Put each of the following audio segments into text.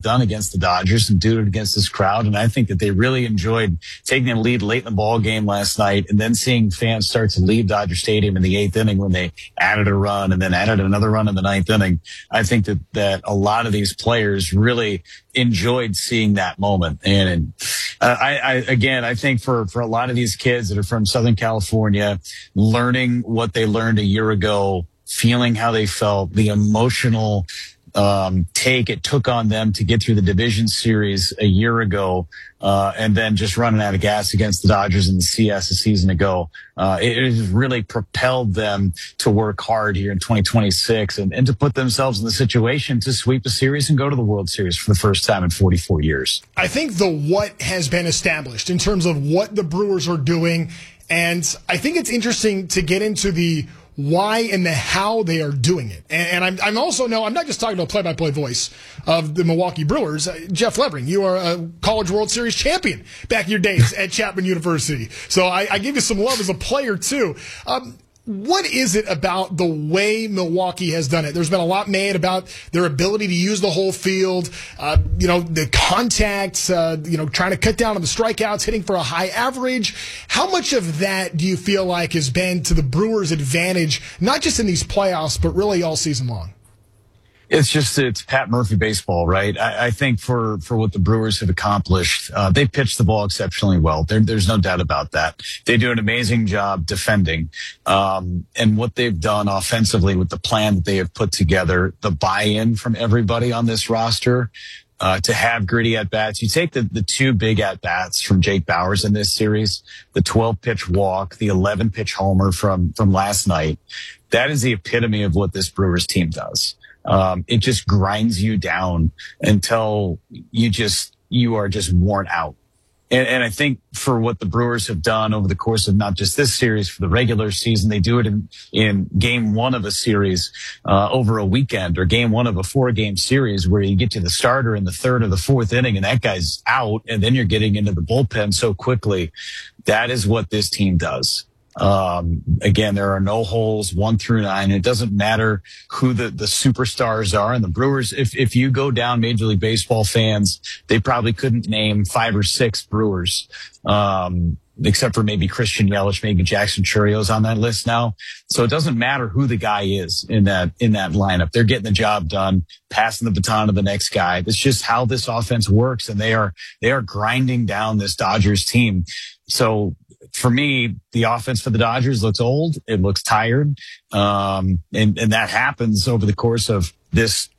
done against the Dodgers and do it against this crowd. And I think that they really enjoyed taking a lead late in the ball game last night and then seeing fans start to leave Dodger Stadium in the 8th inning when they added a run and then added another run in the 9th inning. I think that a lot of these players really enjoyed seeing that moment. And I think for a lot of these kids that are from Southern California, learning what they learned a year ago, feeling how they felt, the emotional take it took on them to get through the division series a year ago, and then just running out of gas against the Dodgers in the CS a season ago. It has really propelled them to work hard here in 2026 and to put themselves in the situation to sweep the series and go to the World Series for the first time in 44 years. I think the what has been established in terms of what the Brewers are doing, and I think it's interesting to get into the why and the how they are doing it. And I'm also I'm not just talking about play-by-play voice of the Milwaukee Brewers. Jeff Levering, you are a College World Series champion back in your days at Chapman University. So I give you some love as a player too. What is it about the way Milwaukee has done it? There's been a lot made about their ability to use the whole field, the contacts, trying to cut down on the strikeouts, hitting for a high average. How much of that do you feel like has been to the Brewers' advantage, not just in these playoffs, but really all season long? It's Pat Murphy baseball, right? I think for what the Brewers have accomplished, they pitch the ball exceptionally well. There's no doubt about that. They do an amazing job defending. And what they've done offensively with the plan that they have put together, the buy-in from everybody on this roster, to have gritty at-bats. You take the two big at-bats from Jake Bauers in this series, the 12-pitch walk, the 11-pitch homer from last night. That is the epitome of what this Brewers team does. It just grinds you down until you are just worn out. And I think for what the Brewers have done over the course of not just this series, for the regular season, they do it in game one of a series, over a weekend, or game one of a 4-game series where you get to the starter in the 3rd or the 4th inning and that guy's out and then you're getting into the bullpen so quickly. That is what this team does. Again, there are no holes 1 through 9. It doesn't matter who the superstars are. And the Brewers, if you go down Major League Baseball fans, they probably couldn't name 5 or 6 Brewers, except for maybe Christian Yelich, maybe Jackson Churrio's on that list now. So it doesn't matter who the guy is in that lineup. They're getting the job done, passing the baton to the next guy. That's just how this offense works. And they are grinding down this Dodgers team. So for me, the offense for the Dodgers looks old. It looks tired. And that happens over the course of this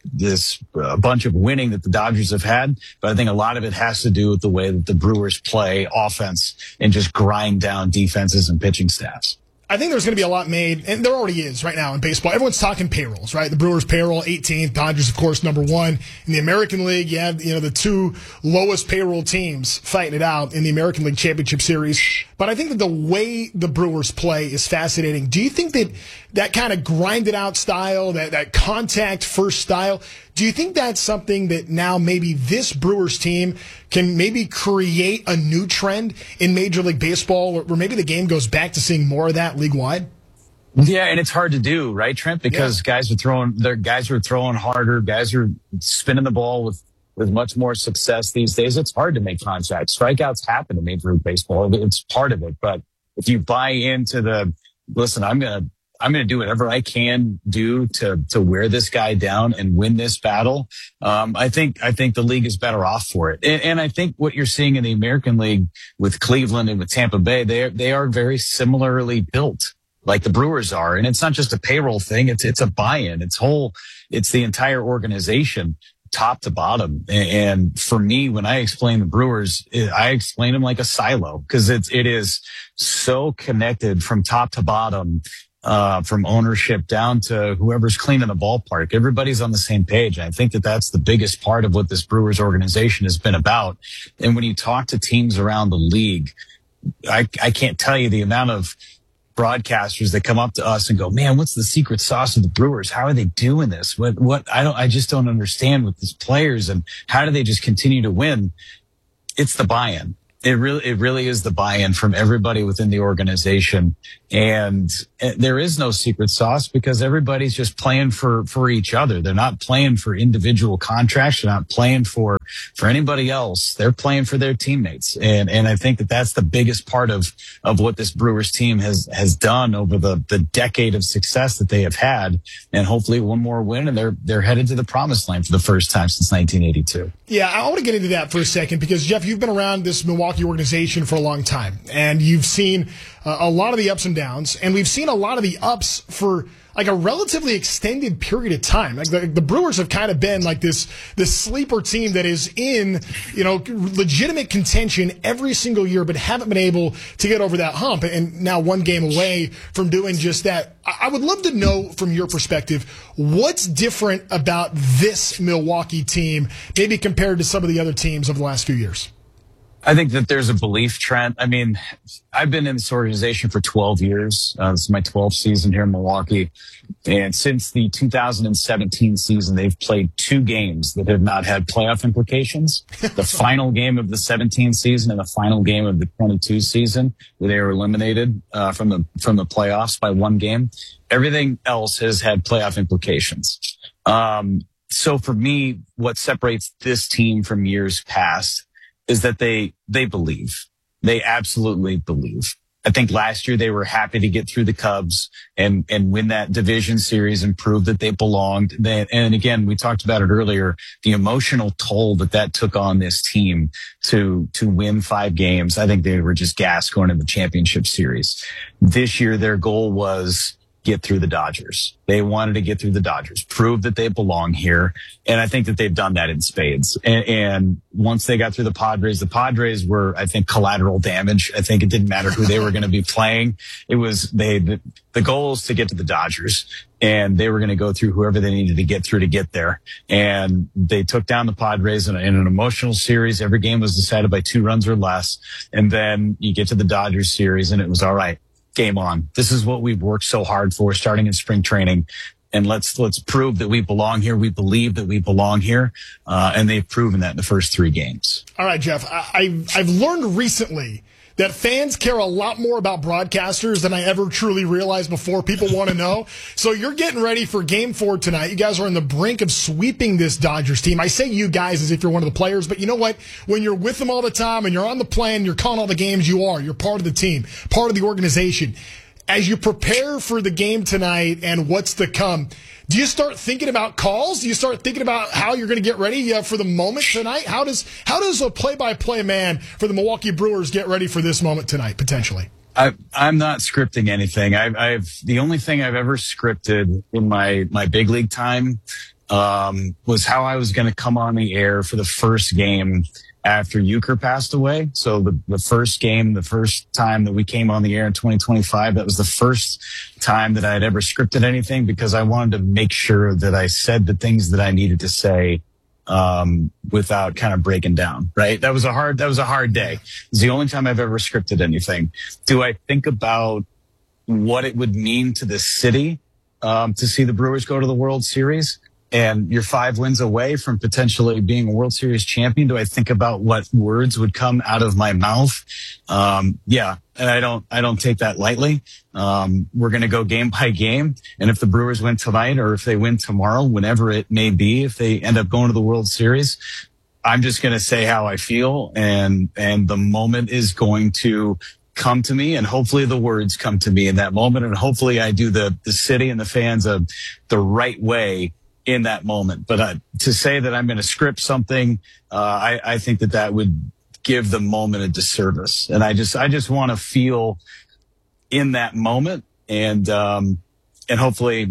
bunch of winning that the Dodgers have had. But I think a lot of it has to do with the way that the Brewers play offense and just grind down defenses and pitching staffs. I think there's going to be a lot made, and there already is right now in baseball. Everyone's talking payrolls, right? The Brewers payroll 18th, Dodgers, of course, number 1. In the American League, you have, the 2 lowest payroll teams fighting it out in the American League Championship Series. But I think that the way the Brewers play is fascinating. Do you think that kind of grinded out style, that contact first style, do you think that's something that now maybe this Brewers team can maybe create a new trend in Major League Baseball, where maybe the game goes back to seeing more of that league-wide? Yeah, and it's hard to do, right, Trent? Because guys are throwing harder, guys are spinning the ball with much more success these days. It's hard to make contact. Strikeouts happen in Major League Baseball. It's part of it. But if you buy into listen, I'm going to do whatever I can do to wear this guy down and win this battle. I think the league is better off for it. And I think what you're seeing in the American League with Cleveland and with Tampa Bay, they are very similarly built like the Brewers are. And it's not just a payroll thing. It's a buy-in. It's the entire organization, top to bottom. And for me, when I explain the Brewers, I explain them like a silo, because it is so connected from top to bottom. From ownership down to whoever's cleaning the ballpark. Everybody's on the same page. And I think that's the biggest part of what this Brewers organization has been about. And when you talk to teams around the league, I can't tell you the amount of broadcasters that come up to us and go, man, what's the secret sauce of the Brewers? How are they doing this? I just don't understand with these players, and how do they just continue to win? It's the buy-in. It really is the buy-in from everybody within the organization. And there is no secret sauce, because everybody's just playing for each other. They're not playing for individual contracts. They're not playing for for anybody else, they're playing for their teammates. And I think that that's the biggest part of what this Brewers team has done over the decade of success that they have had. And hopefully one more win and they're headed to the promised land for the first time since 1982. Yeah, I want to get into that for a second because, Jeff, you've been around this Milwaukee organization for a long time, and you've seen a lot of the ups and downs, and we've seen a lot of the ups for like a relatively extended period of time. Like the Brewers have kind of been like this sleeper team that is in, legitimate contention every single year, but haven't been able to get over that hump. And now one game away from doing just that. I would love to know from your perspective, what's different about this Milwaukee team, maybe compared to some of the other teams over the last few years? I think that there's a belief, Trent. I mean, I've been in this organization for 12 years. This is my 12th season here in Milwaukee. And since the 2017 season, they've played 2 games that have not had playoff implications. The final game of the 17 season and the final game of the 22 season, where they were eliminated from the playoffs by 1 game. Everything else has had playoff implications. So for me, what separates this team from years past is that they believe. They absolutely believe. I think last year they were happy to get through the Cubs and win that division series and prove that they belonged. And again, we talked about it earlier, the emotional toll that took on this team to win 5 games. I think they were just gassed going into the championship series. This year, their goal was get through the Dodgers. They wanted to get through the Dodgers, prove that they belong here. And I think that they've done that in spades. And once they got through the Padres were, I think, collateral damage. I think it didn't matter who they were going to be playing. It was the goal is to get to the Dodgers, and they were going to go through whoever they needed to get through to get there. And they took down the Padres in an emotional series. Every game was decided by 2 runs or less. And then you get to the Dodgers series and it was all right. Game on. This is what we've worked so hard for starting in spring training. And let's prove that we belong here. We believe that we belong here. And they've proven that in the first 3 games. All right, Jeff, I've learned recently that fans care a lot more about broadcasters than I ever truly realized before. People want to know. So you're getting ready for Game 4 tonight. You guys are on the brink of sweeping this Dodgers team. I say you guys as if you're one of the players, but you know what? When you're with them all the time and you're on the plane, you're calling all the games, you're part of the team, part of the organization. As you prepare for the game tonight and what's to come, do you start thinking about calls? Do you start thinking about how you're going to get ready for the moment tonight? How does a play-by-play man for the Milwaukee Brewers get ready for this moment tonight, potentially? I'm not scripting anything. The only thing I've ever scripted in my big league time was how I was going to come on the air for the first game after Euchre passed away. So the first game, the first time that we came on the air in 2025, that was the first time that I had ever scripted anything because I wanted to make sure that I said the things that I needed to say without kind of breaking down, right? That was a hard day. It's the only time I've ever scripted anything. Do I think about what it would mean to the city to see the Brewers go to the World Series? And you're 5 wins away from potentially being a World Series champion. Do I think about what words would come out of my mouth? Yeah. And I don't take that lightly. We're going to go game by game. And if the Brewers win tonight or if they win tomorrow, whenever it may be, if they end up going to the World Series, I'm just going to say how I feel. And the moment is going to come to me, and hopefully the words come to me in that moment. And hopefully I do the city and the fans the right way in that moment. But to say that I'm going to script something, I think that would give the moment a disservice. And I just want to feel in that moment, and hopefully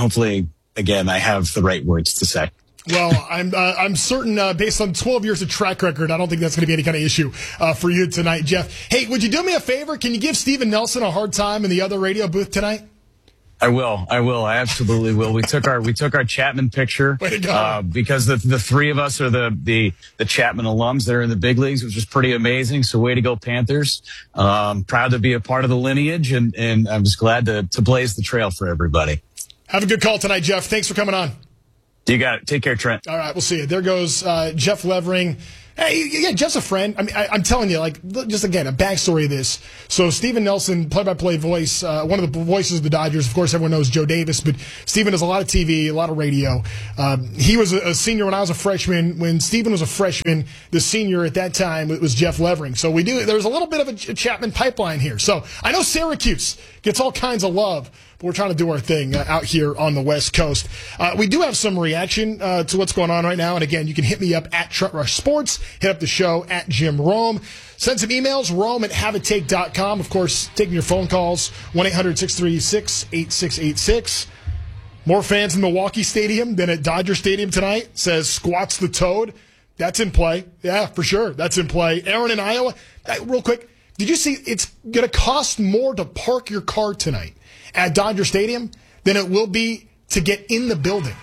again I have the right words to say. Well, I'm certain, based on 12 years of track record, I don't think that's going to be any kind of issue for you tonight, Jeff. Hey, would you do me a favor? Can you give Steven Nelson a hard time in the other radio booth tonight? I will. I absolutely will. We took our Chapman picture, because the 3 of us are the Chapman alums that are in the big leagues, which is pretty amazing. So way to go, Panthers. Proud to be a part of the lineage, and I'm just glad to blaze the trail for everybody. Have a good call tonight, Jeff. Thanks for coming on. You got it. Take care, Trent. All right. We'll see you. There goes, Jeff Levering. Hey, yeah, just a friend. I mean, I'm telling you, like, just again, a backstory of this. So, Steven Nelson, play-by-play voice, one of the voices of the Dodgers. Of course, everyone knows Joe Davis, but Steven does a lot of TV, a lot of radio. He was a senior when I was a freshman. When Steven was a freshman, the senior at that time was Jeff Levering. So there's a little bit of a Chapman pipeline here. So, I know Syracuse gets all kinds of love. We're trying to do our thing out here on the West Coast. We do have some reaction to what's going on right now. And again, you can hit me up at Trent Rush Sports. Hit up the show at Jim Rome. Send some emails, rome@haveitake.com. Of course, taking your phone calls, 1-800-636-8686. More fans in Milwaukee Stadium than at Dodger Stadium tonight, says Squats the Toad. That's in play. Yeah, for sure. That's in play. Aaron in Iowa. Real quick, did you see it's going to cost more to park your car tonight at Dodger Stadium than it will be to get in the building?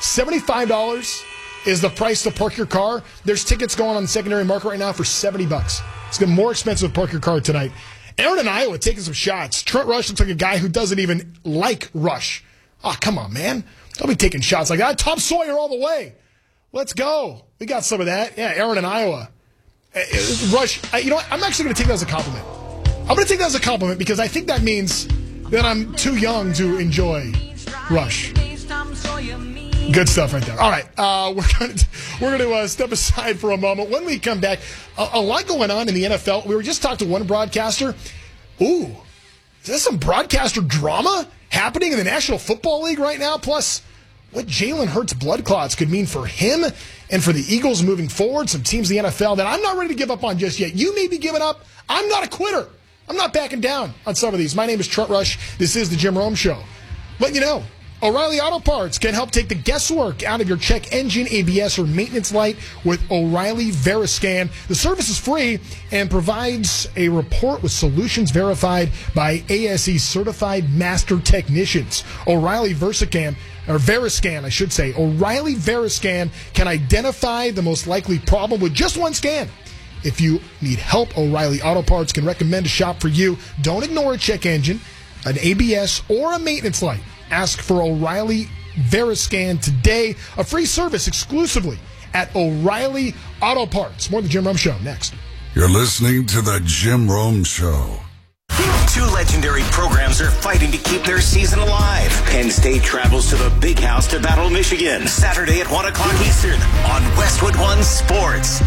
$75 is the price to park your car. There's tickets going on the secondary market right now for $70. It's going to be more expensive to park your car tonight. Aaron in Iowa taking some shots. Trent Rush looks like a guy who doesn't even like Rush. Oh, come on, man. Don't be taking shots like that. Tom Sawyer all the way. Let's go. We got some of that. Yeah, Aaron in Iowa. Rush, you know what? I'm actually going to take that as a compliment. I'm going to take that as a compliment because I think that means that I'm too young to enjoy Rush. Good stuff right there. All right, we're going to step aside for a moment. When we come back, a lot going on in the NFL. We were just talking to one broadcaster. Ooh, is there some broadcaster drama happening in the National Football League right now? Plus, what Jalen Hurts blood clots could mean for him and for the Eagles moving forward. Some teams in the NFL that I'm not ready to give up on just yet. You may be giving up. I'm not a quitter. I'm not backing down on some of these. My name is Trent Rush. This is the Jim Rome Show. Letting you know, O'Reilly Auto Parts can help take the guesswork out of your check engine, ABS, or maintenance light with O'Reilly Veriscan. The service is free and provides a report with solutions verified by ASE certified master technicians. O'Reilly Veriscan, I should say. O'Reilly Veriscan can identify the most likely problem with just one scan. If you need help, O'Reilly Auto Parts can recommend a shop for you. Don't ignore a check engine, an ABS, or a maintenance light. Ask for O'Reilly Veriscan today. A free service exclusively at O'Reilly Auto Parts. More of the Jim Rome Show next. You're listening to the Jim Rome Show. Two legendary programs are fighting to keep their season alive. Penn State travels to the Big House to battle Michigan Saturday at 1 o'clock Eastern on Westwood One Sports.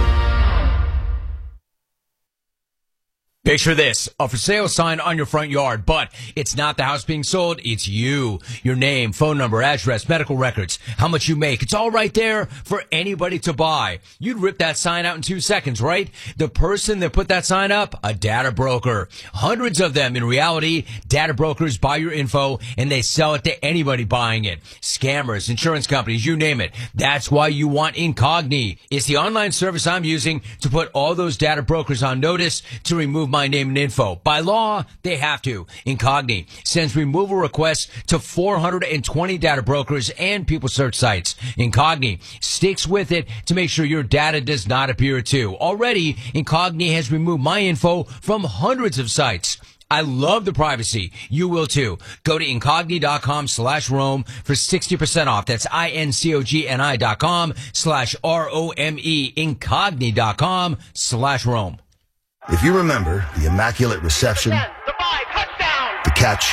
Picture this, a for sale sign on your front yard, but it's not the house being sold, it's you. Your name, phone number, address, medical records, how much you make. It's all right there for anybody to buy. You'd rip that sign out in 2 seconds, right? The person that put that sign up, a data broker. Hundreds of them in reality. Data brokers buy your info and they sell it to anybody buying it. Scammers, insurance companies, you name it. That's why you want Incogni. It's the online service I'm using to put all those data brokers on notice to remove my name and info. By law, they have to. Incogni sends removal requests to 420 data brokers and people search sites. Incogni sticks with it to make sure your data does not appear too. Already, Incogni has removed my info from hundreds of sites. I love the privacy. You will too. Go to Incogni.com/Rome for 60% off. That's INCOGNI.com/ROME. Incogni.com/Rome. If you remember the immaculate reception, the catch,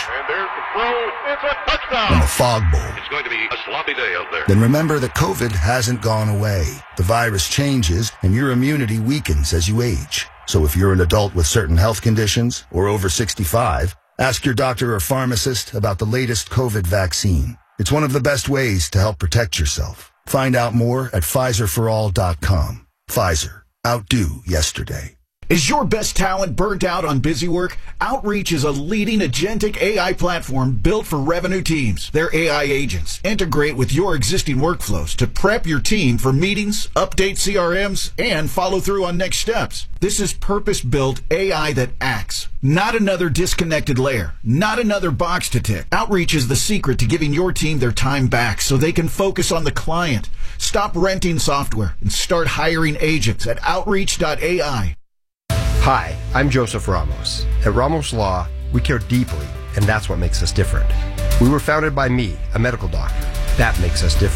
and the fog bowl, it's going to be a sloppy day out there. Then remember that COVID hasn't gone away. The virus changes and your immunity weakens as you age. So if you're an adult with certain health conditions or over 65, ask your doctor or pharmacist about the latest COVID vaccine. It's one of the best ways to help protect yourself. Find out more at PfizerForAll.com. Pfizer. Outdo yesterday. Is your best talent burnt out on busy work? Outreach is a leading agentic AI platform built for revenue teams. Their AI agents integrate with your existing workflows to prep your team for meetings, update CRMs, and follow through on next steps. This is purpose-built AI that acts, not another disconnected layer, not another box to tick. Outreach is the secret to giving your team their time back so they can focus on the client. Stop renting software and start hiring agents at Outreach.ai. Hi, I'm Joseph Ramos. At Ramos Law, we care deeply, and that's what makes us different. We were founded by me, a medical doctor. That makes us different.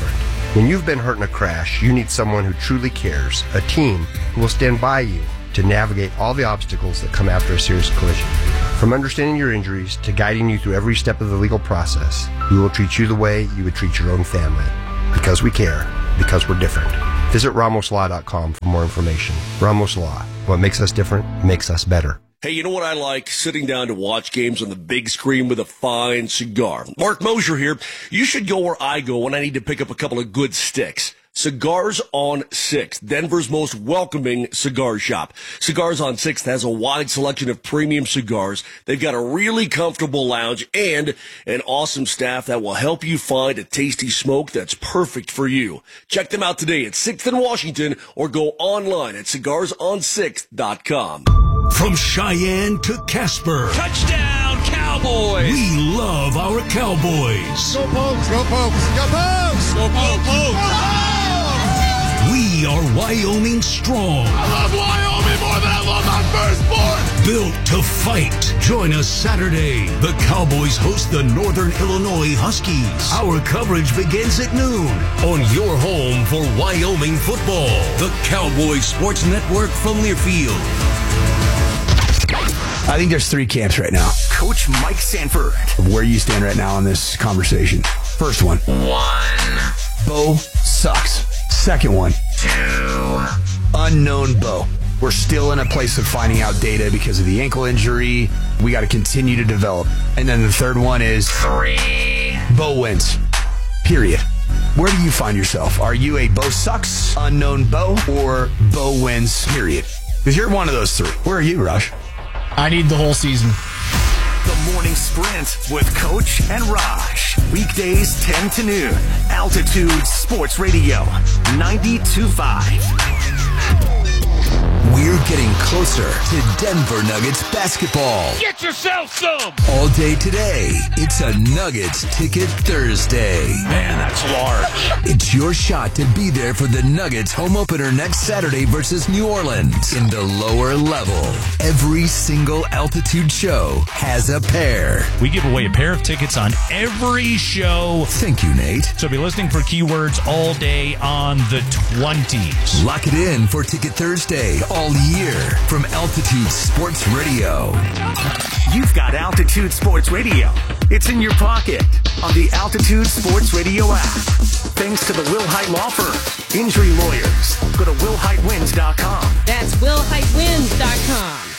When you've been hurt in a crash, you need someone who truly cares, a team who will stand by you to navigate all the obstacles that come after a serious collision. From understanding your injuries to guiding you through every step of the legal process, we will treat you the way you would treat your own family. Because we care, because we're different. Visit RamosLaw.com for more information. Ramos Law. What makes us different makes us better. Hey, you know what I like? Sitting down to watch games on the big screen with a fine cigar. Mark Mosier here. You should go where I go when I need to pick up a couple of good sticks. Cigars on 6th, Denver's most welcoming cigar shop. Cigars on 6th has a wide selection of premium cigars. They've got a really comfortable lounge and an awesome staff that will help you find a tasty smoke that's perfect for you. Check them out today at 6th and Washington or go online at cigarsonsixth.com. From Cheyenne to Casper. Touchdown, Cowboys! We love our Cowboys. Go Pokes! Go Pokes! Go Pokes! Go Pokes! Go Pokes! We are Wyoming strong. I love Wyoming more than I love my firstborn! Built to fight. Join us Saturday. The Cowboys host the Northern Illinois Huskies. Our coverage begins at noon on your home for Wyoming football. The Cowboys Sports Network from Learfield. I think there's 3 camps right now. Coach Mike Sanford. Of where you stand right now in this conversation. First one. 1. Bo sucks. Second one. 2. Unknown Bo. We're still in a place of finding out data because of the ankle injury. We got to continue to develop. And then the third one is 3. Bo wins. Period. Where do you find yourself? Are you a Bo sucks, unknown Bo, or Bo wins, period? Because you're one of those 3. Where are you, Raj? I need the whole season. The Morning Sprint with Coach and Raj. Weekdays 10 to noon. Altitude Sports Radio 92.5. We're getting closer to Denver Nuggets basketball. Get yourself some! All day today, it's a Nuggets Ticket Thursday. Man, that's large. It's your shot to be there for the Nuggets home opener next Saturday versus New Orleans in the lower level. Every single Altitude show has a pair. We give away a pair of tickets on every show. Thank you, Nate. So be listening for keywords all day on the 20s. Lock it in for Ticket Thursday all year from Altitude Sports Radio. You've got Altitude Sports Radio. It's in your pocket on the Altitude Sports Radio app. Thanks to the Will Hite Law Firm. Injury lawyers. Go to willhitewins.com. That's willhitewins.com.